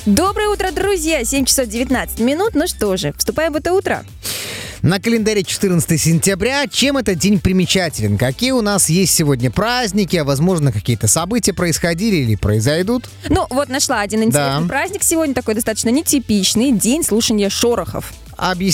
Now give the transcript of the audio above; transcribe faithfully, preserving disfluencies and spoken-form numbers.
Доброе утро, друзья! семь часов девятнадцать минут. Ну что же, вступаем в это утро. На календаре четырнадцатое сентября. Чем этот день примечателен? Какие у нас есть сегодня праздники, а возможно какие-то события происходили или произойдут? Ну, вот нашла один интересный Да. праздник сегодня, такой достаточно нетипичный. День слушания шорохов. Объясни.